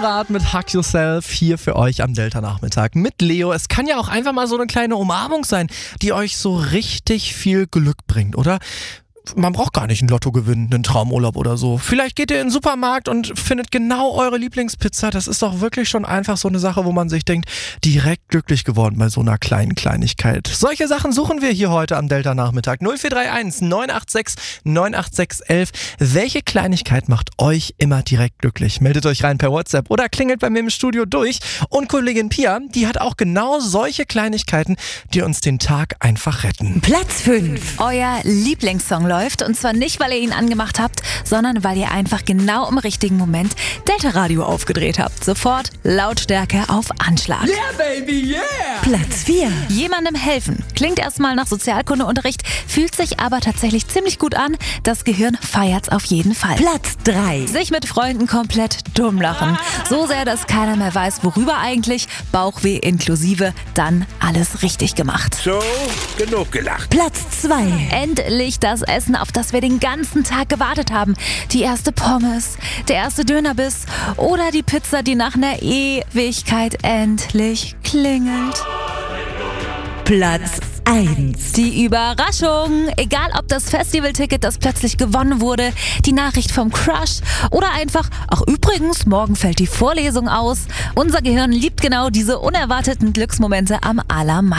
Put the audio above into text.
Konrad mit Hug Yourself hier für euch am Delta-Nachmittag mit Leo. Es kann ja auch einfach mal so eine kleine Umarmung sein, die euch so richtig viel Glück bringt, oder? Man braucht gar nicht ein Lottogewinn, einen Traumurlaub oder so. Vielleicht geht ihr in den Supermarkt und findet genau eure Lieblingspizza. Das ist doch wirklich schon einfach so eine Sache, wo man sich denkt, direkt glücklich geworden bei so einer kleinen Kleinigkeit. Solche Sachen suchen wir hier heute am Delta-Nachmittag. 0431 986 986 11. Welche Kleinigkeit macht euch immer direkt glücklich? Meldet euch rein per WhatsApp oder klingelt bei mir im Studio durch. Und Kollegin Pia, die hat auch genau solche Kleinigkeiten, die uns den Tag einfach retten. Platz 5. Euer Lieblingssong läuft. Und zwar nicht, weil ihr ihn angemacht habt, sondern weil ihr einfach genau im richtigen Moment Delta Radio aufgedreht habt. Sofort Lautstärke auf Anschlag. Yeah, baby, yeah! Platz 4. Jemandem helfen. Klingt erstmal nach Sozialkundeunterricht, fühlt sich aber tatsächlich ziemlich gut an. Das Gehirn feiert's auf jeden Fall. Platz 3. Sich mit Freunden komplett dumm lachen. So sehr, dass keiner mehr weiß, worüber eigentlich. Bauchweh inklusive, dann alles richtig gemacht. So, genug gelacht. Platz 2. Endlich das Essen, auf das wir den ganzen Tag gewartet haben. Die erste Pommes, der erste Dönerbiss oder die Pizza, die nach einer Ewigkeit endlich klingelt. Platz 1. Die Überraschung. Egal ob das Festivalticket, das plötzlich gewonnen wurde, die Nachricht vom Crush oder einfach, ach übrigens, morgen fällt die Vorlesung aus. Unser Gehirn liebt genau diese unerwarteten Glücksmomente am allermeisten.